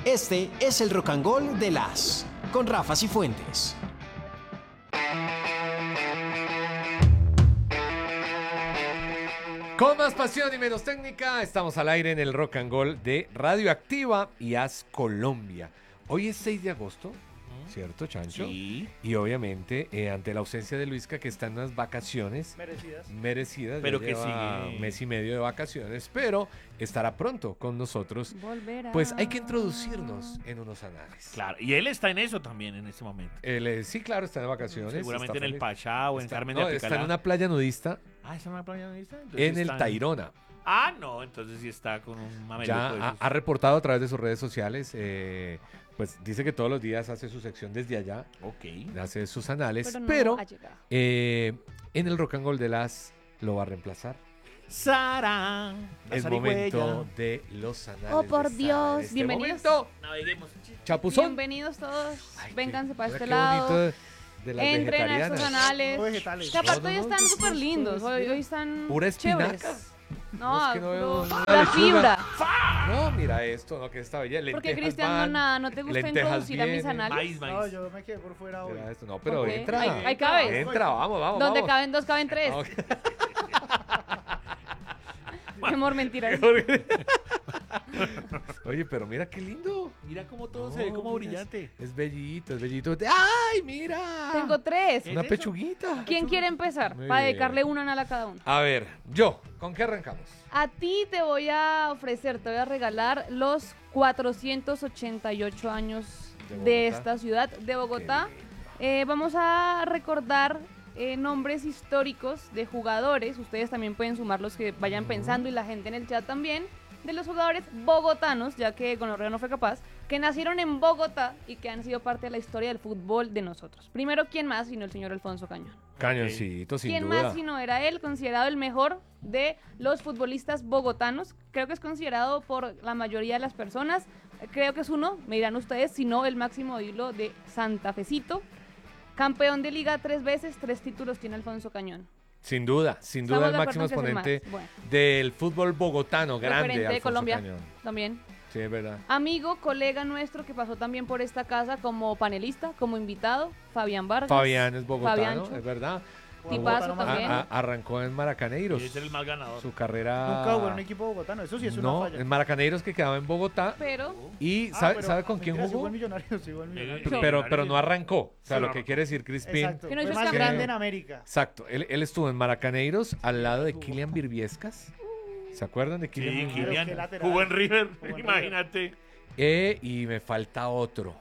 Este es el Rock and Roll de las con Rafa Cifuentes. Con más pasión y menos técnica, estamos al aire en el Rock and Roll de Radioactiva y As Colombia. Hoy es 6 de agosto, ¿cierto, Chancho? Sí. Y obviamente, ante la ausencia de Luisca, que está en unas vacaciones merecidas, Pero ya que lleva sigue. mes y medio de vacaciones, pero estará pronto con nosotros. Volverá. Pues hay que introducirnos en unos anales. Claro, y él está en eso también en este momento. Él, sí, claro, está de vacaciones. Seguramente está en el feliz. Pachá o en Está- Carmen no, de está Apicalá. en una playa nudista Ah, ¿está en una playa nudista? Entonces en el está Tayrona. Ah, no, entonces sí está con un mameluco de Ya esos. ha reportado a través de sus redes sociales, pues dice que todos los días hace su sección desde allá, Ok. hace sus anales, Pero no pero ha llegado. en el Rock and Roll de las lo va a reemplazar. Sara. Es momento de los anales. Oh, por de Sara. Dios, En este bienvenidos. momento, Naveguemos. Chapuzón. Bienvenidos todos. Ay, Vénganse para mira este qué lado. bonito de las Entren a estos vegetarianas. anales. vegetales. Que aparte No, hoy no, están no, súper lindos. Hoy mira. están Pura espinaca. chéveres. No, Es que no veo puro- una pura lechuga. fibra. No, mira esto, no, que está bella. Porque Lentejas Cristian van, no te gusta lentejas introducir a mis vienen. anales. Maíz. No, yo me quedé por fuera hoy. Mira esto, no, pero Ok. entra. Ahí cabe. Entra, vamos. Donde vamos. caben dos, caben tres. Ah, ok. Mi amor, mentira. Oye, pero mira qué lindo. Mira cómo todo No, se ve como mira, brillante. Es bellito, es bellito. ¡Ay, mira! Tengo tres. Una ¿Es eso? pechuguita. ¿Quién quiere empezar? Muy Para bien. dedicarle una anal a cada uno. A ver, yo, ¿con qué arrancamos? A ti te voy a ofrecer, te voy a regalar los 488 años De de Bogotá. esta ciudad de Bogotá. Qué Vamos a recordar nombres históricos de jugadores. Ustedes también pueden sumar los que vayan pensando y la gente en el chat también. De los jugadores bogotanos, ya que Gonorrea no fue capaz, que nacieron en Bogotá y que han sido parte de la historia del fútbol de nosotros. Primero, ¿quién más sino el señor Alfonso Cañón? Cañoncito, sin ¿Quién duda. más si no era él, considerado el mejor de los futbolistas bogotanos? Creo que es considerado por la mayoría de las personas, creo que es uno, me dirán ustedes, si no el máximo ídolo de Santa Fecito. Campeón de liga 3 veces, 3 títulos tiene Alfonso Cañón. Sin duda Estamos el de máximo acuerdo en que es el exponente más. Bueno. del fútbol bogotano, grande, Referente de Alfonso Colombia Cañón. también. Sí, es verdad. Amigo, colega nuestro que pasó también por esta casa como panelista, como invitado, Fabián Vargas. Fabián es bogotano, Fabiancho. es verdad. Tipazo Bogotá, también. Arrancó en Maracaneiros. Debe ser el más ganador. Su carrera. Nunca hubo en un equipo bogotano. Eso sí es una No, falla. en Maracaneiros, que quedaba en Bogotá. Pero Y Ah, ¿sabe, pero- sabe con quién mentira, sí jugó? jugó en Millonarios, sí jugó en Millonarios. Pero no arrancó. O sea, Sí, lo no que arrancó. quiere decir Crispín. Exacto. Que no hizo Fue el más cambio. grande en América. Exacto. Él estuvo en Maracaneiros al lado de Kylian Virviescas. ¿Se acuerdan de Kylian Sí, Virviescas? Kylian qué lateral. jugó en River, Jugó en imagínate. Y me falta otro.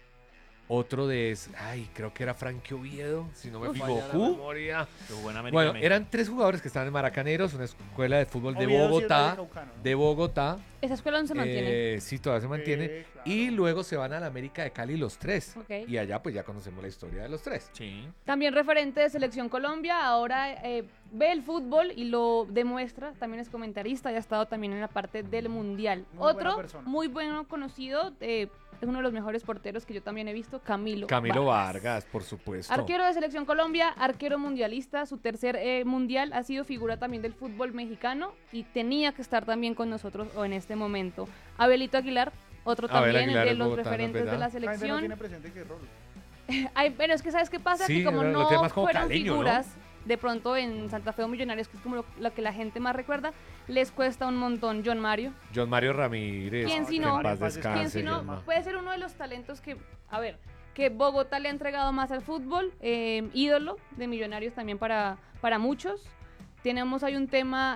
Otro de... Ay, creo que era Frankie Oviedo, si no me Uf, falla la Goku. memoria. Jugó en América Bueno, México. eran 3 jugadores que estaban en Maracaneros, una escuela de fútbol de Oviedo sí es Bogotá. vallecaucano, ¿no? De Bogotá. esa escuela aún se mantiene. Sí, todavía se mantiene. claro. Y luego se van a la América de Cali los 3. Ok. Y allá pues ya conocemos la historia de los 3. Sí. También referente de Selección Colombia, ahora ve el fútbol y lo demuestra, también es comentarista y ha estado también en la parte del Mundial. Muy buena Otro persona. muy bueno conocido, es uno de los mejores porteros que yo también he visto, Camilo Vargas, por supuesto. Arquero de Selección Colombia, arquero mundialista, su tercer mundial, ha sido figura también del fútbol mexicano y tenía que estar también con nosotros o en este momento. Abelito Aguilar, otro Abel también Aguilar de es los bogotano, referentes de ¿verdad? la La gente no selección. tiene presente que es Rolo. Ay, pero es que ¿sabes qué pasa? Sí, que como lo no tiene más como fueron caleño, ¿no? figuras, de pronto en Santa Fe o Millonarios, que es como lo que la gente más recuerda, les cuesta un montón. John Mario, John Mario Ramírez. ¿Quién si que no? en paz ¿Quién si descanse. quien si no, John Ma. puede ser uno de los talentos que, a ver, que Bogotá le ha entregado más al fútbol, ídolo de Millonarios también para muchos. Tenemos ahí un tema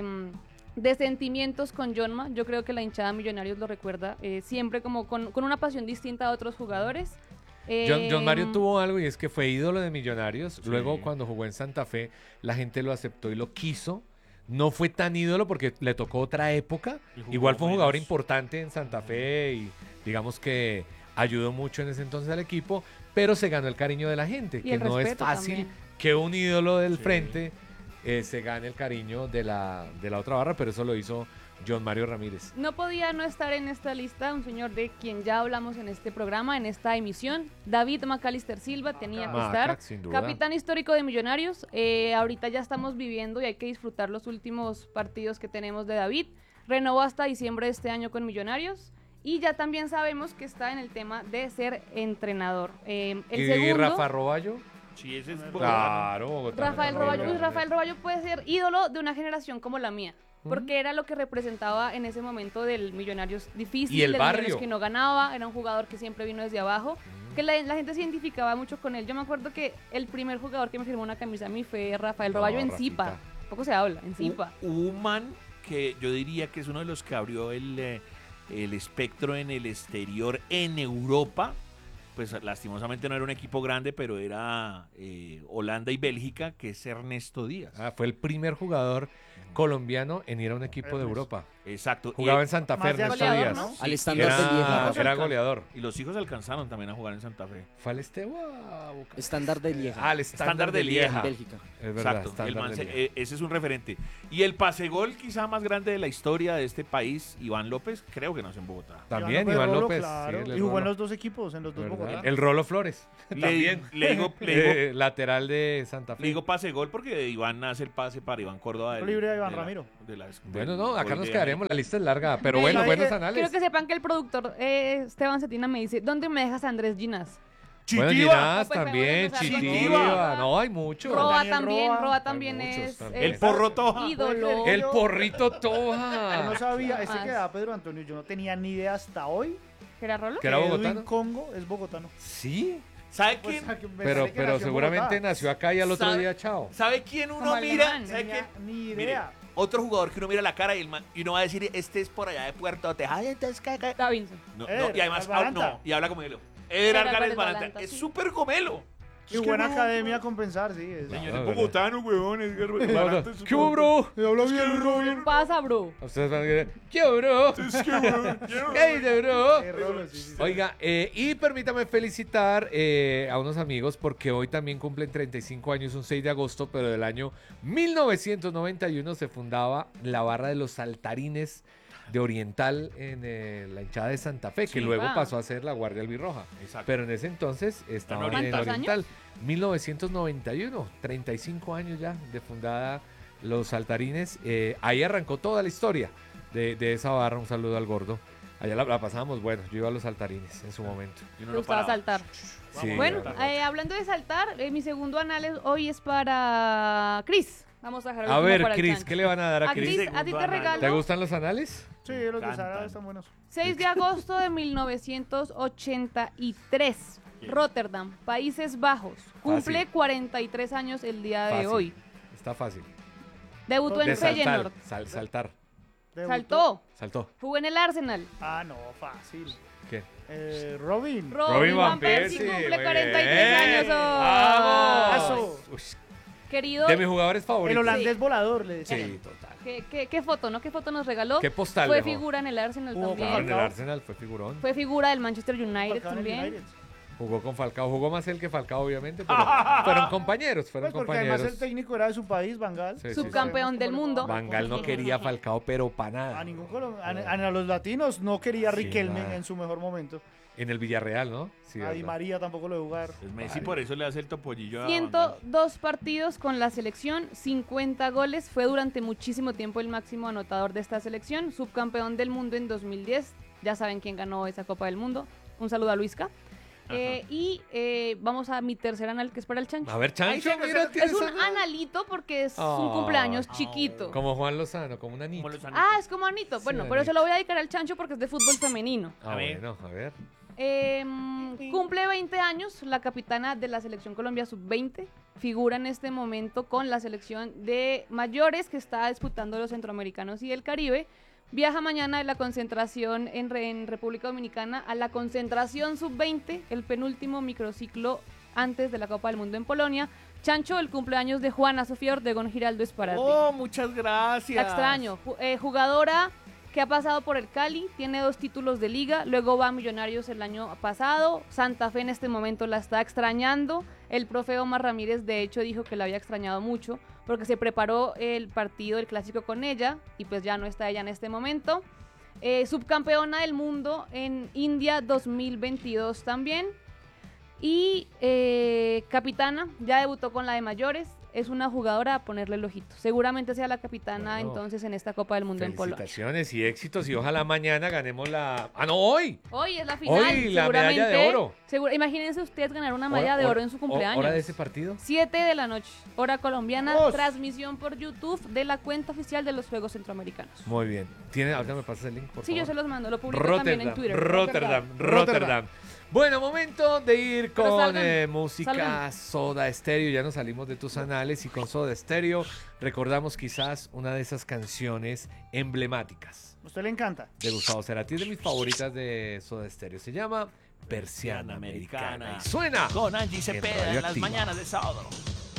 de sentimientos con Jonma. Yo creo que la hinchada de Millonarios lo recuerda siempre como con una pasión distinta a otros jugadores. John Mario tuvo algo y es que fue ídolo de Millonarios. Luego, cuando jugó en Santa Fe, la gente lo aceptó y lo quiso. No fue tan ídolo porque le tocó otra época. Y jugó Igual fue un jugador menos. importante en Santa Fe y digamos que ayudó mucho en ese entonces al equipo, pero se ganó el cariño de la gente, Y que el no es respeto fácil también. que un ídolo del Sí. frente se gane el cariño de la otra barra, pero eso lo hizo John Mario Ramírez. No podía no estar en esta lista un señor de quien ya hablamos en este programa, en esta emisión. David Macalister Silva tenía que Maca, estar. sin duda. Capitán histórico de Millonarios. Ahorita ya estamos viviendo y hay que disfrutar los últimos partidos que tenemos de David. Renovó hasta diciembre de este año con Millonarios. Y ya también sabemos que está en el tema de ser entrenador. El ¿Y segundo, Rafa Roballo? Sí, ese es Claro, Bogotá. Rafael Roballo. Uy, Rafael Roballo puede ser ídolo de una generación como la mía. Porque era lo que representaba en ese momento del Millonarios difícil, Y el del barrio. Millonarios que no ganaba, era un jugador que siempre vino desde abajo, que la gente se identificaba mucho con él. Yo me acuerdo que el primer jugador que me firmó una camisa a mí fue Rafael Roballo en Rafita. Zipa. Poco se habla, en Zipa. Hubo un man que yo diría que es uno de los que abrió el espectro en el exterior en Europa. Pues lastimosamente no era un equipo grande, pero era Holanda y Bélgica, que es Ernesto Díaz. Fue el primer jugador colombiano en ir a un equipo de Ernesto. Europa. Exacto. Jugaba Y- en Santa Fe, Más de Ernesto goleador, Díaz. ¿no? Al estándar de Lieja. Era goleador. Y los hijos alcanzaron también a jugar en Santa Fe. ¿Fue al Esteban? Estándar de Lieja. Al estándar de Lieja. En Bélgica. Es verdad, Exacto. El estándar man de se- Lieja. ese es un referente. Y el pasegol quizá más grande de la historia de este país, Iván López, creo que nació en Bogotá. También Iván Rolo, López. claro, sí, el y jugó en Rolo. los dos equipos, en los dos ¿Verdad? Bogotá. El Rolo Flores. También. Le digo Lateral de Santa Fe. pasegol porque Iván hace el pase para Iván Córdoba. Libre a Iván Ramiro. Bueno, no, acá gol nos de- quedaremos. La lista es larga. Pero Ven, bueno, ¿sabe buenos qué? anales. Quiero que sepan que el productor Esteban Cetina me dice, ¿dónde me dejas a Andrés Ginas? Bueno, Chitiva. Ginás Pues, también, podemos empezar con Chitiva. Chitiva. No, hay muchos. Roa Daniel también, Roa. Roa también Hay muchos es... también. El Porro Toja. ídolo. El porrito Yo Toja. no sabía, Más. este que da Pedro Antonio, yo no tenía ni idea hasta hoy ¿Que era Rolo? ¿Que era Edwin bogotano? Congo es bogotano. Sí. ¿Sabe Pues, quién? a que me Pero, parece que pero nació en seguramente Bogotá. nació acá y al otro ¿Sabe? día, chao. ¿Sabe quién uno Como mira? alemán. ¿Sabe Tenía quién? ni Mire, idea. otro jugador que uno mira la cara y uno va a decir, este es por allá de Puerto Tejada, entonces ¿qué? Davinson. No, Eder y además Albalanta. no, y habla como él. Eder Eder Álvarez Álvarez Balanta. Balanta, Es sí. súper gomelo. Y buena academia a compensar, sí. Es. Señor, Ah, es verdad. bogotano, huevón. Edgar Balanta es ¿Qué hubo, bro? Habla bien, Robin. Pasa, bro. Ustedes van a decir, ¿qué hubo, bro? Es que, huevón, quiero- ¿Qué dice, bro? Rolo, sí, sí, sí. Oiga, y permítame felicitar a unos amigos porque hoy también cumplen 35 años, un 6 de agosto, pero del año 1991 se fundaba la barra de los saltarines de Oriental en la hinchada de Santa Fe, que Sí. luego Ah. pasó a ser la Guardia Albirroja. Exacto. Pero en ese entonces estaban en ¿Cuántos Oriental. 1991, 35 años ya de fundada los saltarines. Ahí arrancó toda la historia de esa barra. Un saludo al gordo. Allá la pasábamos, bueno, yo iba a los saltarines en su momento. Y uno Me no gustaba paraba. saltar. Sí, Bueno, verdad. hablando de saltar, mi segundo análisis hoy es para Cris. Vamos a dejar el A último ver, para el Cris, chancho. ¿qué le van a dar a A Cris? Cris, a ti te Segundo regalo. ¿Te gustan los anales? Sí, los de Cantan. Sara están buenos. 6 de agosto de 1983. Rotterdam, Países Bajos. Cumple Fácil. 43 años el día de Fácil. hoy. Está fácil. Debutó en De saltar. Feyenoord. Saltar. Debutó. Saltó. Saltó. Jugó en el Arsenal. Ah, no, fácil. ¿Qué? Robin. Robin Van Persie cumple muy 43 bien. años hoy. ¡Vamos! Eso. Uy, Querido, de mis jugadores El favoritos. holandés volador, le decía. Sí, total. ¿qué foto, no? ¿Qué foto nos regaló? ¿Qué postal Fue dejó? figura en el Arsenal Jugó con Claro, en también. el Falcao. Arsenal fue figurón. Fue figura del Manchester United Falcao en el también. United. Jugó con Falcao. Jugó más él que Falcao, obviamente, pero fueron compañeros, fueron Pues porque además compañeros. el técnico era de su país, Bangal. Sí, sí, Subcampeón del mundo. Van Gaal no quería a Falcao, pero para nada. A ningún a los latinos no quería a Sí, Riquelme nada. en su mejor momento. En el Villarreal, ¿no? Sí, A Di verdad. María tampoco lo de jugar. Pues Messi por eso le hace el topollillo a 102 partidos con la selección, 50 goles. Fue durante muchísimo tiempo el máximo anotador de esta selección. Subcampeón del mundo en 2010. Ya saben quién ganó esa Copa del Mundo. Un saludo a Luisca. Vamos a mi tercer anal, que es para el chancho. A ver, Chancho, Ay, mira, Es tienes un anal. analito porque es un Ah. cumpleaños chiquito. Como Juan Lozano, como una niña. Ah, es como Anito. Bueno, Sí, pero se Anito. lo voy a dedicar al chancho porque es de fútbol femenino. Ah, A ver. bueno, a ver. Cumple 20 años, la capitana de la selección Colombia sub-20. Figura en este momento con la selección de mayores que está disputando los centroamericanos y el Caribe. Viaja mañana de la concentración en República Dominicana a la concentración sub-20, el penúltimo microciclo antes de la Copa del Mundo en Polonia. Chancho, el cumpleaños de Juana Sofía Ortegón Giraldo Esparate. Oh, muchas gracias. La extraño. Jugadora que ha pasado por el Cali, tiene 2 títulos de liga, luego va a Millonarios el año pasado, Santa Fe en este momento la está extrañando, el profe Omar Ramírez de hecho dijo que la había extrañado mucho, porque se preparó el partido, el clásico con ella, y pues ya no está ella en este momento. Subcampeona del mundo en India 2022 también. Y capitana, ya debutó con la de mayores. es una jugadora a ponerle el ojito. Seguramente sea la capitana Bueno, entonces en esta Copa del Mundo en Polonia. Felicitaciones y éxitos y ojalá mañana ganemos la... ¡Ah, no, hoy! Hoy es la final. Hoy la medalla de oro. Imagínense ustedes ganar una medalla de oro en su cumpleaños. ¿Hora de ese partido? 7 de la noche, hora colombiana, Vamos. transmisión por YouTube de la cuenta oficial de los Juegos Centroamericanos. Muy bien. Ahorita me pasas el link, por Sí, yo favor. se los mando, lo publico también en Twitter. Rotterdam. Bueno, momento de ir Pero con salgan, música salgan. Soda Stereo. Ya nos salimos de tus anales y con Soda Stereo recordamos quizás una de esas canciones emblemáticas ¿A usted le encanta? de Gustavo Cerati, es de mis favoritas de Soda Stereo. Se llama Persiana Americana. Y suena Con Angie en Cepeda en las Radioactiva. mañanas de sábado.